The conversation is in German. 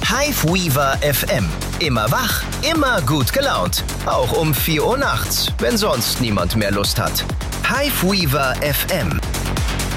Hiveweaver FM. Immer wach, immer gut gelaunt. Auch um 4 Uhr nachts, wenn sonst niemand mehr Lust hat. Hiveweaver FM.